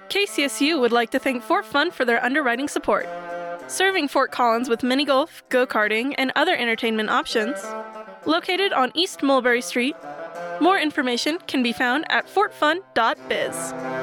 KCSU would like to thank Fort Fun for their underwriting support. Serving Fort Collins with mini golf, go-karting, and other entertainment options. Located on East Mulberry Street. More information can be found at fortfun.biz.